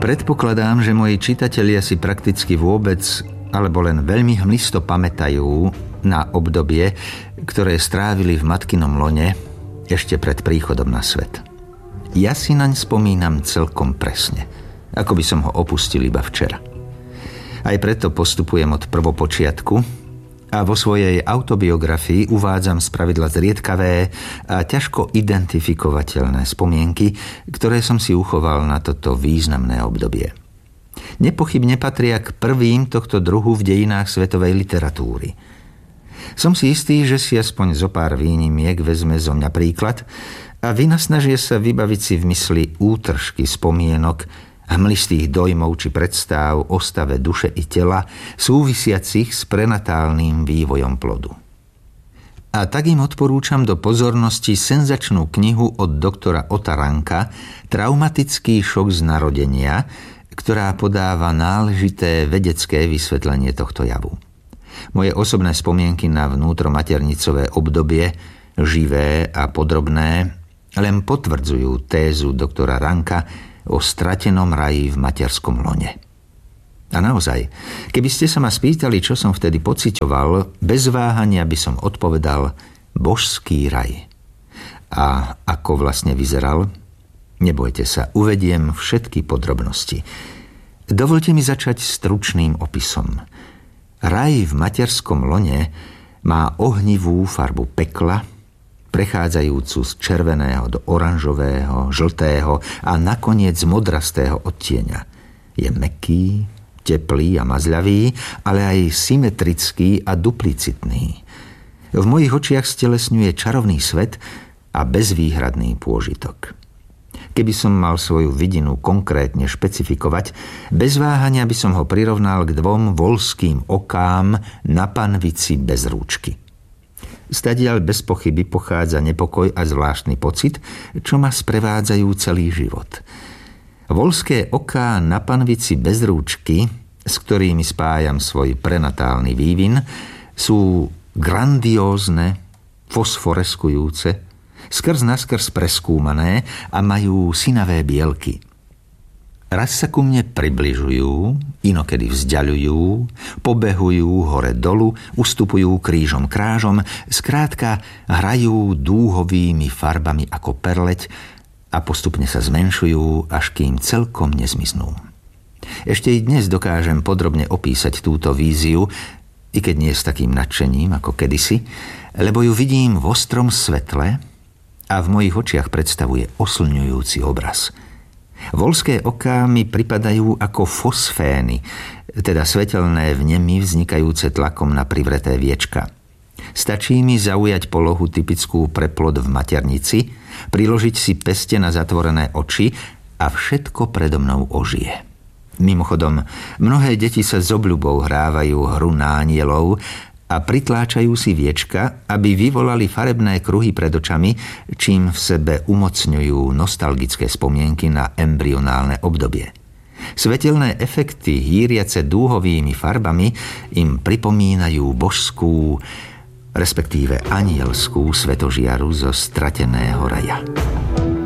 Predpokladám, že moji čitatelia si prakticky vôbec alebo len veľmi hmlisto pamätajú na obdobie, ktoré strávili v matkinom lone ešte pred príchodom na svet. Ja si naň spomínam celkom presne, ako by som ho opustil iba včera. Aj preto postupujem od prvopočiatku a vo svojej autobiografii uvádzam spravidla zriedkavé a ťažko identifikovateľné spomienky, ktoré som si uchoval na toto významné obdobie. Nepochybne patria k prvým tohto druhu v dejinách svetovej literatúry. Som si istý, že si aspoň zo pár výnimiek vezme zo mňa príklad a vynasnažie sa vybaviť si v mysli útržky spomienok, hmlistých dojmov či predstáv o stave duše i tela súvisiacich s prenatálnym vývojom plodu. A tak im odporúčam do pozornosti senzačnú knihu od doktora Otta Ranka Traumatický šok z narodenia, ktorá podáva náležité vedecké vysvetlenie tohto javu. Moje osobné spomienky na vnútromaternicové obdobie, živé a podrobné, len potvrdzujú tézu doktora Ranka o stratenom raji v materskom lone. A naozaj, keby ste sa ma spýtali, čo som vtedy pociťoval, bez váhania by som odpovedal božský raj. A ako vlastne vyzeral? Nebojte sa, uvediem všetky podrobnosti. Dovolte mi začať stručným opisom. Raj v materskom lone má ohnivú farbu pekla, prechádzajúcu z červeného do oranžového, žltého a nakoniec modrastého odtieňa. Je mäkký, teplý a mazľavý, ale aj symetrický a duplicitný. V mojich očiach stelesňuje čarovný svet a bezvýhradný pôžitok. Keby som mal svoju vidinu konkrétne špecifikovať, bez váhania by som ho prirovnal k dvom volským okám na panvici bez rúčky. Stadiaľ bez pochyby pochádza nepokoj a zvláštny pocit, čo ma sprevádzajú celý život. Volské oká na panvici bez rúčky, s ktorými spájam svoj prenatálny vývin, sú grandiózne, fosforeskujúce, skrz naskrz preskúmané a majú synavé bielky. Raz sa ku mne približujú, inokedy vzďaľujú, pobehujú hore-dolu, ustupujú krížom krážom, skrátka hrajú dúhovými farbami ako perleť a postupne sa zmenšujú, až kým celkom nezmiznú. Ešte i dnes dokážem podrobne opísať túto víziu, i keď nie s takým nadšením ako kedysi, lebo ju vidím v ostrom svetle a v mojich očiach predstavuje oslňujúci obraz. Volské oká mi pripadajú ako fosfény, teda svetelné vnemy vznikajúce tlakom na privreté viečka. Stačí mi zaujať polohu typickú pre plod v maternici, priložiť si peste na zatvorené oči a všetko predo mnou ožije. Mimochodom, mnohé deti sa s obľubou hrávajú hru na anielov a pritláčajú si viečka, aby vyvolali farebné kruhy pred očami, čím v sebe umocňujú nostalgické spomienky na embryonálne obdobie. Svetelné efekty hýriace dúhovými farbami im pripomínajú božskú, respektíve anielskú svetožiaru zo strateného raja.